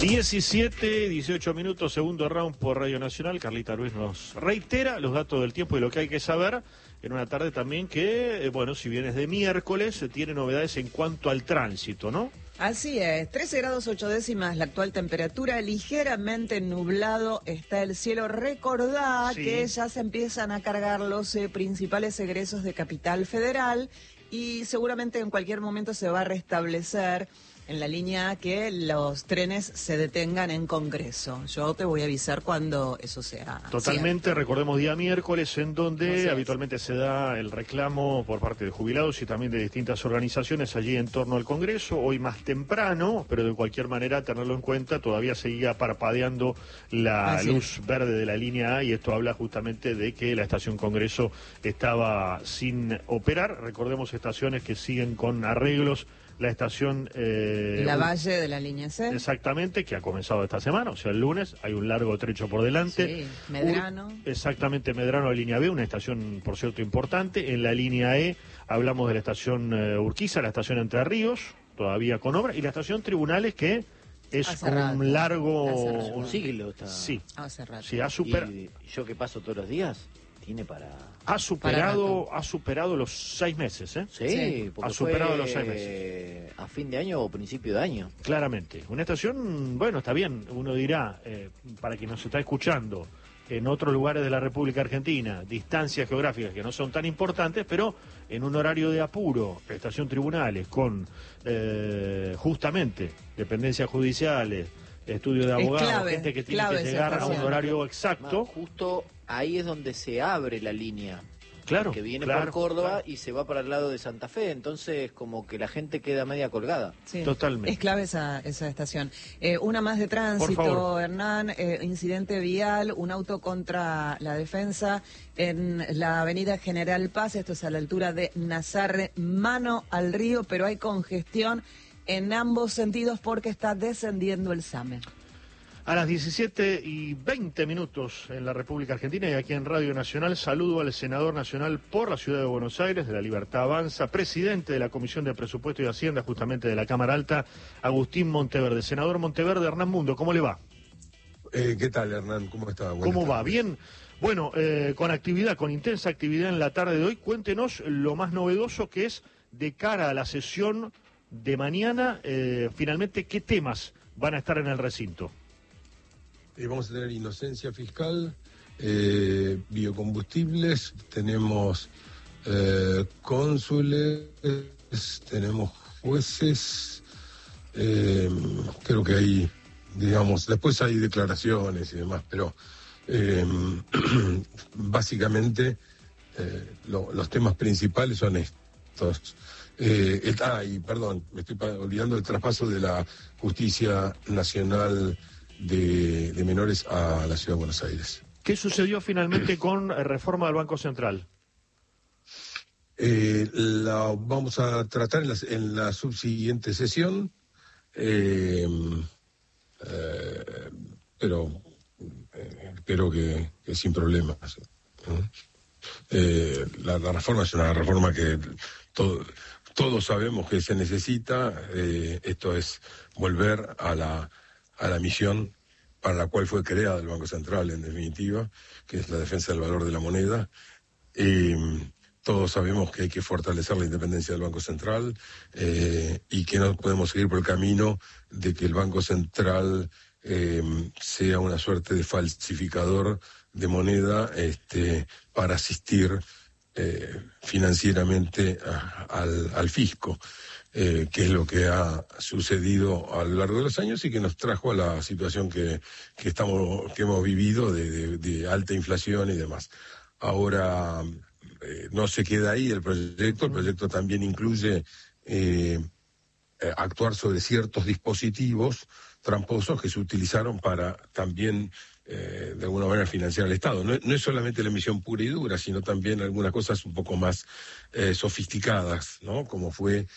17, 18 minutos, segundo round por Radio Nacional. Carlita Ruiz nos reitera los datos del tiempo y lo que hay que saber en una tarde también que, bueno, si bien es de miércoles, tiene novedades en cuanto al tránsito, ¿no? Así es, 13 grados 8 décimas la actual temperatura, ligeramente nublado está el cielo. Recordá que ya se empiezan a cargar los principales egresos de Capital Federal y seguramente en cualquier momento se va a restablecer en la línea A que los trenes se detengan en Congreso. Yo te voy a avisar cuando eso sea totalmente cierto. Recordemos día miércoles en donde habitualmente se da el reclamo por parte de jubilados y también de distintas organizaciones allí en torno al Congreso. Hoy más temprano, pero de cualquier manera tenerlo en cuenta, todavía seguía parpadeando la luz verde de la línea A y esto habla justamente de que la estación Congreso estaba sin operar. Recordemos estaciones que siguen con arreglos. La estación... La Valle de la línea C. Exactamente, que ha comenzado esta semana, o sea, el lunes, hay un largo trecho por delante. Sí, Medrano. Exactamente, Medrano, la línea B, una estación, por cierto, importante. En la línea E hablamos de la estación Urquiza, la estación Entre Ríos, todavía con obra, y la estación Tribunales, que es un largo... Un siglo está... Sí, sí, ha superado... Y yo que paso todos los días... Tiene para... Ha superado los 6 meses, ¿eh? Sí, ha superado los 6 meses. A fin de año o principio de año. Claramente. Una estación, bueno, está bien, uno dirá, para quien nos está escuchando, en otros lugares de la República Argentina, distancias geográficas que no son tan importantes, pero en un horario de apuro, estación Tribunales, con justamente dependencias judiciales, estudio de abogados, gente que tiene que llegar a un horario exacto. Justo ahí es donde se abre la línea. Claro. Que viene por Córdoba y se va para el lado de Santa Fe, entonces como que la gente queda media colgada. Sí, totalmente. Es clave esa estación. Una más de tránsito, Hernán, incidente vial, un auto contra la defensa en la avenida General Paz, esto es a la altura de Nazarre, mano al río, pero hay congestión en ambos sentidos porque está descendiendo el SAME. A las 17:20 en la República Argentina y aquí en Radio Nacional, saludo al senador nacional por la Ciudad de Buenos Aires, de la Libertad Avanza, presidente de la Comisión de Presupuesto y Hacienda, justamente de la Cámara Alta, Agustín Monteverde. Senador Monteverde, Hernán Mundo, ¿cómo le va? ¿Qué tal, Hernán? ¿Cómo está? ¿Cómo va? ¿Bien? Bueno, con intensa actividad en la tarde de hoy, cuéntenos lo más novedoso que es de cara a la sesión de mañana, finalmente, ¿qué temas van a estar en el recinto? Vamos a tener inocencia fiscal, biocombustibles, tenemos cónsules, tenemos jueces, creo que hay, digamos, después hay declaraciones y demás, pero básicamente los temas principales son estos. Y perdón, me estoy olvidando el traspaso de la Justicia Nacional de menores a la Ciudad de Buenos Aires. ¿Qué sucedió finalmente con reforma del Banco Central? La vamos a tratar en la subsiguiente sesión, pero espero que sin problemas. La reforma es una reforma que todos sabemos que se necesita. Esto es volver a la misión para la cual fue creada el Banco Central, en definitiva, que es la defensa del valor de la moneda. Todos sabemos que hay que fortalecer la independencia del Banco Central y que no podemos seguir por el camino de que el Banco Central sea una suerte de falsificador de moneda para asistir financieramente al fisco. Que es lo que ha sucedido a lo largo de los años y que nos trajo a la situación que hemos vivido de alta inflación y demás. Ahora no se queda ahí el proyecto también incluye actuar sobre ciertos dispositivos tramposos que se utilizaron para también de alguna manera financiar al Estado. No es solamente la emisión pura y dura, sino también algunas cosas un poco más sofisticadas, ¿no? Como fue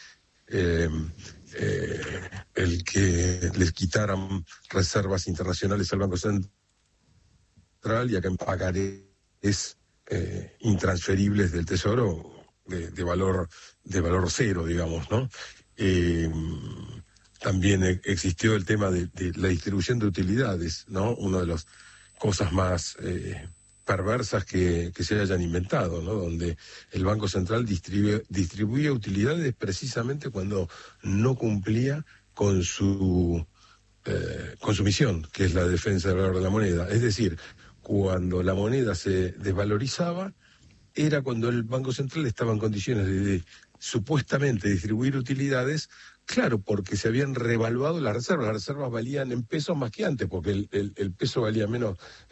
el que les quitaran reservas internacionales al Banco Central y acá en pagarés intransferibles del Tesoro de valor cero, digamos, ¿no? también existió el tema de la distribución de utilidades, ¿no? Una de las cosas más perversas que se hayan inventado, ¿no? Donde el Banco Central distribuía utilidades precisamente cuando no cumplía con su misión, que es la defensa del valor de la moneda. Es decir, cuando la moneda se desvalorizaba, era cuando el Banco Central estaba en condiciones de supuestamente distribuir utilidades, claro, porque se habían revaluado las reservas valían en pesos más que antes, porque el peso valía menos,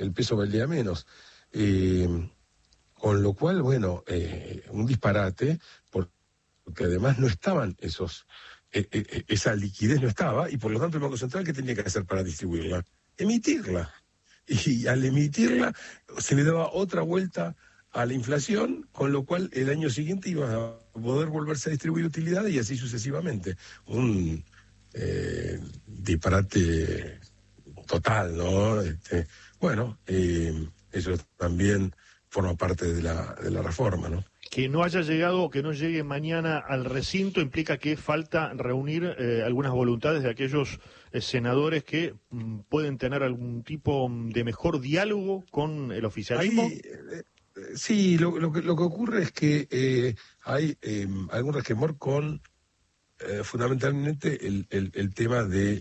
con lo cual, bueno, un disparate, porque además no estaban esa liquidez no estaba, y por lo tanto el Banco Central, ¿qué tenía que hacer para distribuirla? Emitirla. Y al emitirla se le daba otra vuelta a la inflación, con lo cual el año siguiente iba a poder volverse a distribuir utilidades y así sucesivamente. Un disparate total, ¿no? Bueno, eso también forma parte de la reforma, ¿no? Que no haya llegado o que no llegue mañana al recinto implica que falta reunir algunas voluntades de aquellos senadores que pueden tener algún tipo de mejor diálogo con el oficialismo. Sí, lo que ocurre es que hay algún resquemor con fundamentalmente el tema de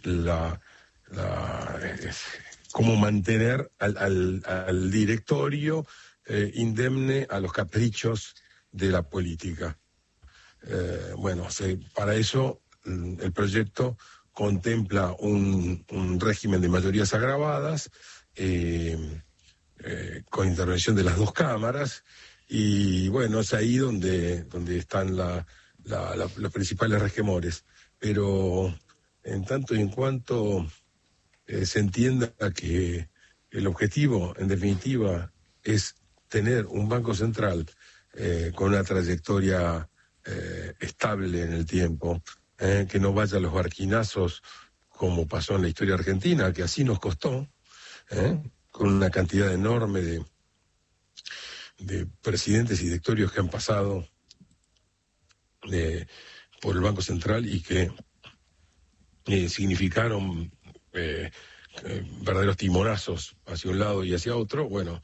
cómo mantener al directorio indemne a los caprichos de la política. Bueno, para eso el proyecto contempla un régimen de mayorías agravadas con intervención de las dos cámaras y bueno, es ahí donde están los principales resquemores. Pero en tanto y en cuanto se entienda que el objetivo, en definitiva, es tener un Banco Central con una trayectoria estable en el tiempo, que no vaya a los barquinazos como pasó en la historia argentina, que así nos costó, con una cantidad enorme de presidentes y directorios que han pasado por el Banco Central y que significaron verdaderos timorazos hacia un lado y hacia otro. Bueno,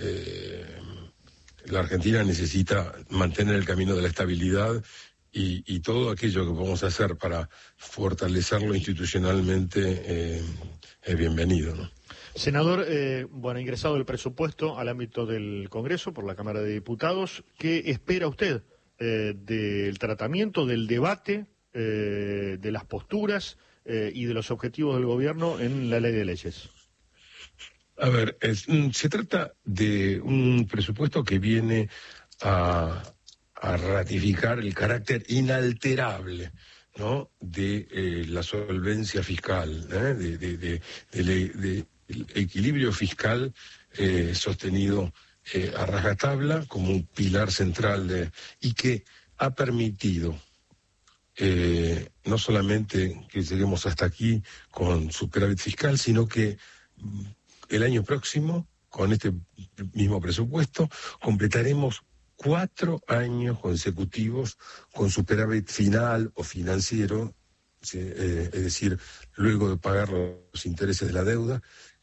la Argentina necesita mantener el camino de la estabilidad y todo aquello que podamos hacer para fortalecerlo institucionalmente es bienvenido, ¿no? Senador, bueno, ingresado el presupuesto al ámbito del Congreso por la Cámara de Diputados, ¿qué espera usted del tratamiento, del debate, de las posturas y de los objetivos del gobierno en la ley de leyes? A ver, se trata de un presupuesto que viene a ratificar el carácter inalterable, ¿no?, de la solvencia fiscal, del equilibrio fiscal sostenido a rajatabla como un pilar central y que ha permitido no solamente que lleguemos hasta aquí con superávit fiscal, sino que el año próximo, con este mismo presupuesto, completaremos 4 años consecutivos con superávit final o financiero, es decir, luego de pagar los intereses de la deuda.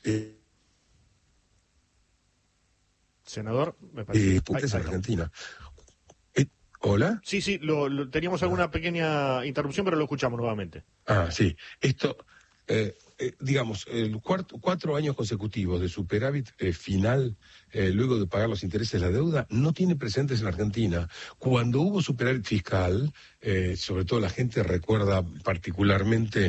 Senador, me parece. En Argentina. ¿Hola? Sí, teníamos alguna pequeña interrupción, pero lo escuchamos nuevamente. Sí. Esto, digamos, 4 años consecutivos de superávit final, luego de pagar los intereses de la deuda, no tiene precedentes en Argentina. Cuando hubo superávit fiscal, sobre todo la gente recuerda particularmente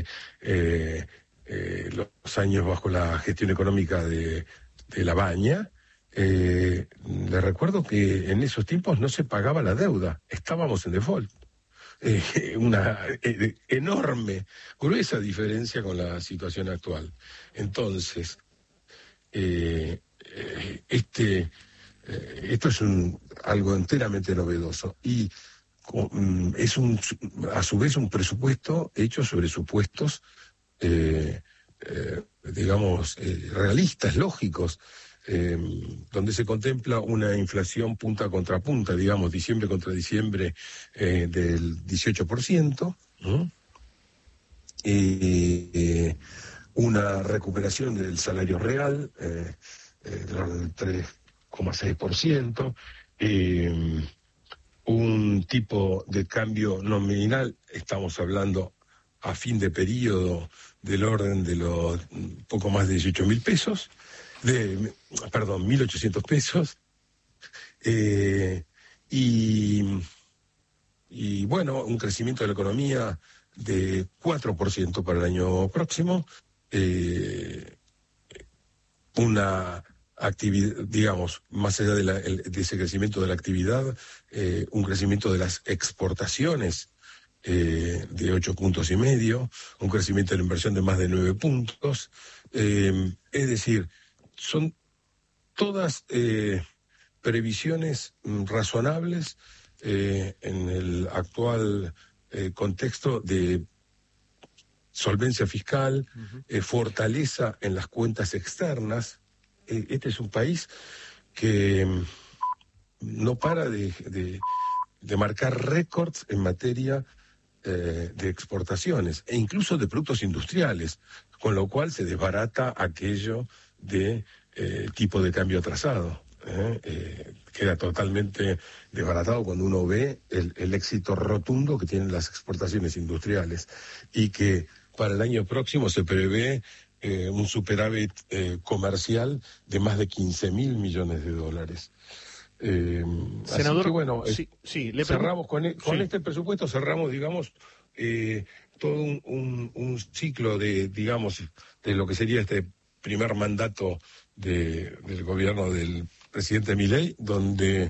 los años bajo la gestión económica de La Baña. Le recuerdo que en esos tiempos no se pagaba la deuda, estábamos en default. Una enorme, gruesa diferencia con la situación actual. Entonces, esto es algo enteramente novedoso y es a su vez un presupuesto hecho sobre supuestos, digamos, realistas, lógicos, donde se contempla una inflación punta contra punta, digamos, diciembre contra diciembre, del 18%, ¿no? una recuperación del salario real del 3,6%, un tipo de cambio nominal, estamos hablando a fin de periodo del orden de los poco más de 18.000 pesos, 1.800 pesos, y bueno, un crecimiento de la economía de 4% para el año próximo, una actividad, digamos, más allá de ese crecimiento de la actividad, un crecimiento de las exportaciones de 8,5 puntos, un crecimiento de la inversión de más de 9 puntos, es decir, son todas previsiones razonables en el actual contexto de solvencia fiscal, fortaleza en las cuentas externas. Este es un país que no para de marcar récords en materia de exportaciones e incluso de productos industriales, con lo cual se desbarata aquello de tipo de cambio atrasado. Queda totalmente desbaratado cuando uno ve el éxito rotundo que tienen las exportaciones industriales y que para el año próximo se prevé un superávit comercial de más de 15.000 millones de dólares. Senador, así que bueno, cerramos con este presupuesto, cerramos, digamos, todo un ciclo de, digamos, de lo que sería este primer mandato del gobierno del presidente Milei, donde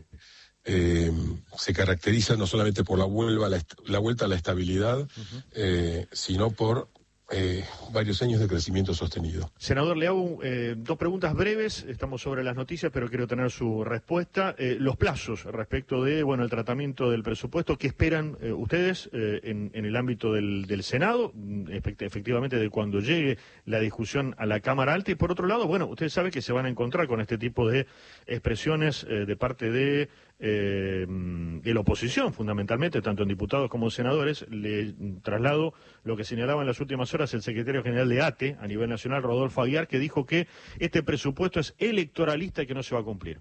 se caracteriza no solamente por la vuelta a la estabilidad, sino por varios años de crecimiento sostenido. Senador, le hago dos preguntas breves, estamos sobre las noticias, pero quiero tener su respuesta. Los plazos respecto de, bueno, el tratamiento del presupuesto, ¿qué esperan ustedes en el ámbito del Senado, efectivamente de cuando llegue la discusión a la Cámara Alta? Y por otro lado, bueno, ustedes saben que se van a encontrar con este tipo de expresiones de parte de la oposición, fundamentalmente, tanto en diputados como en senadores. Le traslado lo que señalaba en las últimas horas el secretario general de ATE a nivel nacional, Rodolfo Aguiar, que dijo que este presupuesto es electoralista y que no se va a cumplir.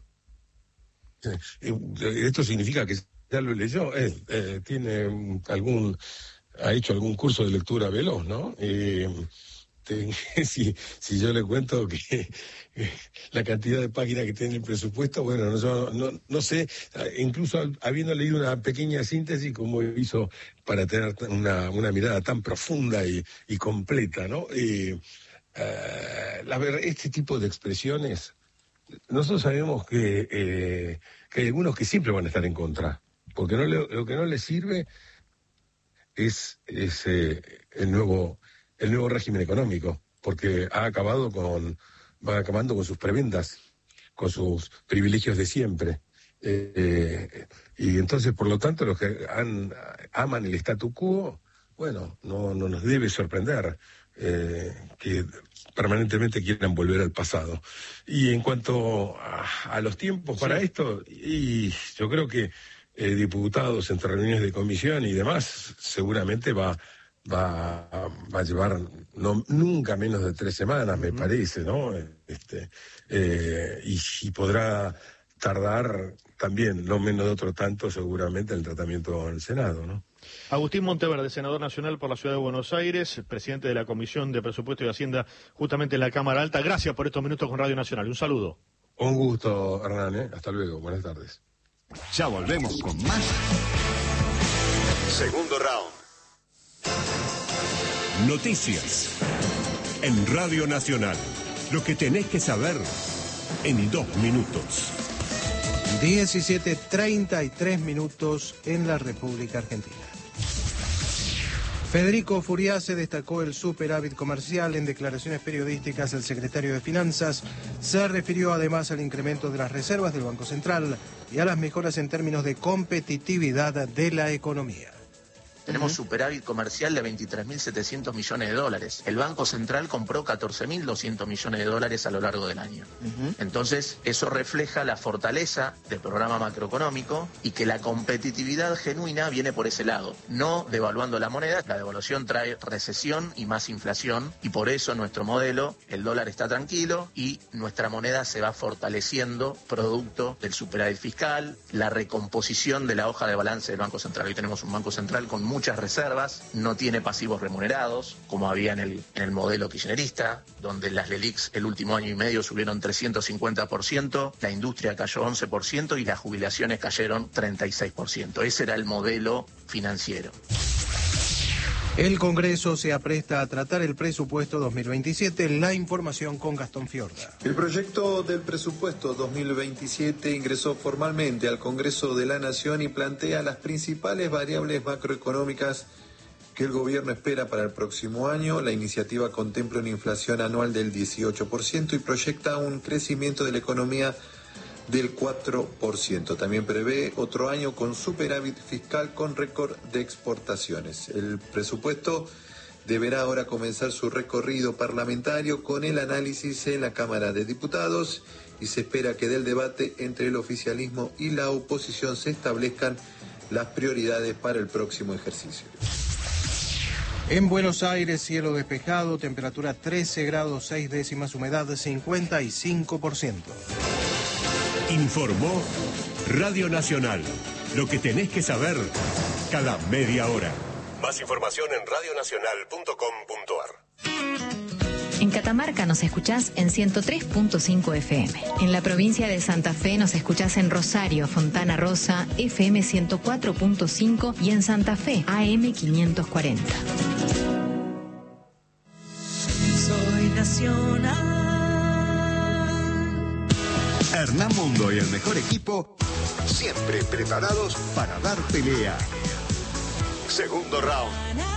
Esto significa que ya lo leyó, tiene ha hecho algún curso de lectura veloz, ¿no? Si yo le cuento que la cantidad de páginas que tiene el presupuesto, bueno, no sé, incluso habiendo leído una pequeña síntesis, como hizo para tener una mirada tan profunda y completa, ¿no? Este tipo de expresiones, nosotros sabemos que hay algunos que siempre van a estar en contra, porque lo que no les sirve es el nuevo régimen económico, porque va acabando con sus prebendas, con sus privilegios de siempre. Y entonces, por lo tanto, los que aman el statu quo, bueno, no nos debe sorprender que permanentemente quieran volver al pasado. Y en cuanto a los tiempos para esto, y yo creo que diputados entre reuniones de comisión y demás, seguramente va a llevar nunca menos de 3 semanas, me parece, ¿no? Y podrá tardar también no menos de otro tanto seguramente en el tratamiento en el Senado, ¿no? Agustín Monteverde, senador nacional por la Ciudad de Buenos Aires, presidente de la Comisión de Presupuesto y Hacienda justamente en la Cámara Alta. Gracias por estos minutos con Radio Nacional. Un saludo. Un gusto, Hernán, Hasta luego. Buenas tardes. Ya volvemos con más. Segundo round. Noticias en Radio Nacional. Lo que tenés que saber en 2 minutos. 17:33 minutos en la República Argentina. Federico Furiase destacó el superávit comercial. En declaraciones periodísticas, el secretario de Finanzas se refirió además al incremento de las reservas del Banco Central y a las mejoras en términos de competitividad de la economía. Tenemos superávit comercial de 23.700 millones de dólares. El Banco Central compró 14.200 millones de dólares a lo largo del año. Entonces, eso refleja la fortaleza del programa macroeconómico y que la competitividad genuina viene por ese lado. No devaluando la moneda, la devaluación trae recesión y más inflación, y por eso nuestro modelo, el dólar está tranquilo y nuestra moneda se va fortaleciendo producto del superávit fiscal, la recomposición de la hoja de balance del Banco Central. Hoy tenemos un Banco Central con muchas reservas, no tiene pasivos remunerados, como había en el modelo kirchnerista, donde las LELIQs el último año y medio subieron 350%, la industria cayó 11% y las jubilaciones cayeron 36%. Ese era el modelo financiero. El Congreso se apresta a tratar el presupuesto 2027. La información con Gastón Fiorda. El proyecto del presupuesto 2027 ingresó formalmente al Congreso de la Nación y plantea las principales variables macroeconómicas que el gobierno espera para el próximo año. La iniciativa contempla una inflación anual del 18% y proyecta un crecimiento de la economía del 4%. También prevé otro año con superávit fiscal con récord de exportaciones. El presupuesto deberá ahora comenzar su recorrido parlamentario con el análisis en la Cámara de Diputados y se espera que del debate entre el oficialismo y la oposición se establezcan las prioridades para el próximo ejercicio. En Buenos Aires, cielo despejado, temperatura 13 grados 6 décimas, humedad 55%. Informó Radio Nacional. Lo que tenés que saber cada media hora. Más información en radionacional.com.ar. En Catamarca nos escuchás en 103.5 FM. En la provincia de Santa Fe nos escuchás en Rosario, Fontana Rosa, FM 104.5 y en Santa Fe, AM 540. Soy nacional. Hernán Mundo y el mejor equipo, siempre preparados para dar pelea. Segundo round.